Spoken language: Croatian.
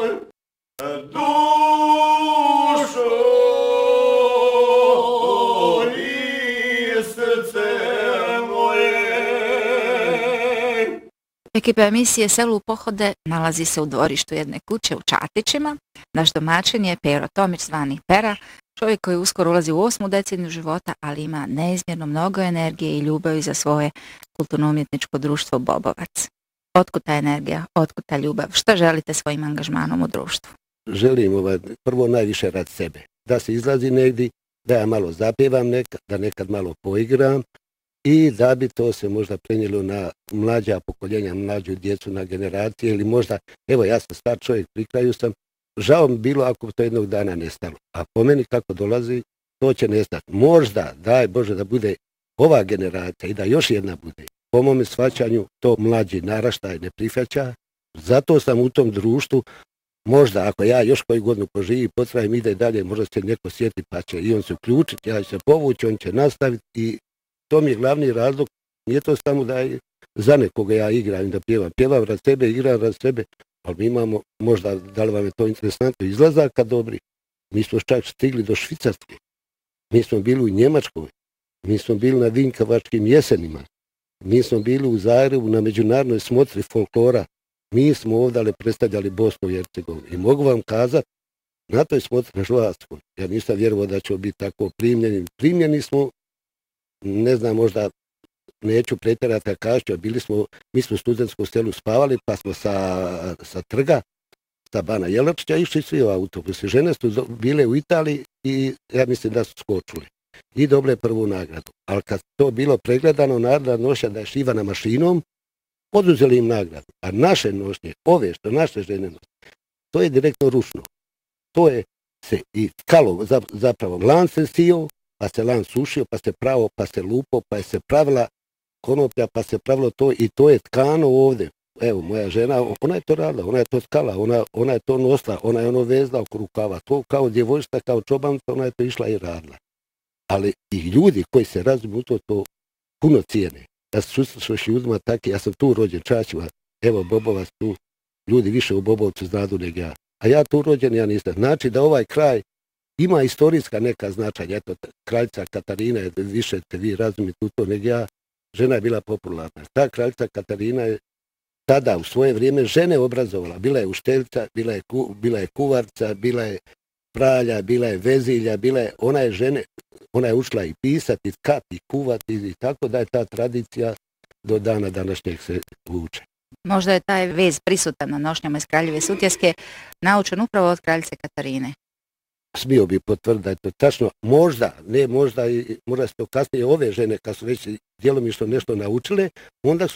dušo i srce moje. Ekipa emisije Selu u pohode nalazi se u dvorištu jedne kuće u Čatićima. Naš domaćin je Pero Tomić, zvani Pera, čovjek koji uskoro ulazi u 8. deceniju života, ali ima neizmjerno mnogo energije i ljubavi za svoje kulturno-umjetničko društvo Bobovac. Otkud ta energija, otkud ta ljubav? Šta želite svojim angažmanom u društvu? Želim prvo najviše rad sebe. Da se izlazi negdje, da ja malo zapevam da nekad malo poigram i da bi to se možda prenijelo na mlađa pokoljenja, mlađu djecu, na generacije ili možda, evo ja sam star čovjek, pri kraju sam, žao mi bilo ako to jednog dana nestalo. A po meni kako dolazi, to će nestati. Možda, daj Bože, da bude ova generacija i da još jedna bude. Po mome shvaćanju to mlađi naraštaj ne prihvaća. Zato sam u tom društvu, možda ako ja još koju godinu poživi, potrajem, ide dalje, možda se neko sjeti pa će i on se uključiti, ja će se povući, on će nastaviti i to mi je glavni razlog. Nije to samo da je za nekoga ja igram i da pjevam. Pjevam rad sebe, igram rad sebe, ali mi imamo, možda, da li vam je to interesantno, izlazaka dobri. Mi smo čak stigli do Švicarske. Mi smo bili u Njemačkoj. Mi smo bili na Vinkavačkim jesenima. Mi smo bili u Zagrebu na međunarodnoj smotri folklora. Mi smo ovdje predstavljali Bosnu i Hercegovinu. I mogu vam kazati, na toj smotri na Hrvatskoj, ja nisam vjerovao da ćemo biti tako primljeni. Primljeni smo, ne znam, možda neću pretjerati, mi smo u studentskom selu spavali, pa smo sa trga, sa Bana Jelačića išli svi u autobusi. Žene su bile u Italiji i ja mislim da su skočili. I dobile prvu nagradu. Ali kad to bilo pregledano, narodna nošnja da je šivana mašinom, oduzeli im nagradu. A naše nošnje, ove što naše žene nošnje, to je direktno ručno. To je se i tkalo, zapravo lan se sio, pa se lan sušio, pa se pravo, pa se lupo, pa je se pravila konoplja, pa se pravilo to i to je tkano ovdje. Evo, moja žena, ona je to radila, ona je to tkala, ona je to nosila, ona je ono vezla oko rukava. To kao djevojčica, kao čobanica, ona je to išla i radila. Ali i ljudi koji se razumiju to puno cijene. Ja se susreću ljudima tako, ja sam tu rođen, Čačima, evo Bobovac tu, ljudi više u Bobovcu znadu nego ja. A ja tu rođen, ja nisam. Znači da ovaj kraj ima istorijska neka značanja. Eto, kraljica Katarina je više, te vi razumite u to nego ja, žena je bila popularna. Ta kraljica Katarina je tada u svoje vrijeme žene obrazovala. Bila je ušteljica, bila je kuvarca, bila je pralja, bila je vezilja, ona je učila i pisati, tkati, kuvati i tako da je ta tradicija do dana današnjeg se vuče. Možda je taj vez prisutan na nošnjama iz Kraljeve Sutjeske naučen upravo od kraljice Katarine. Smio bi potvrditi da je to tačno. Možda se to kasnije ove žene kad su već djelomično nešto naučile, onda su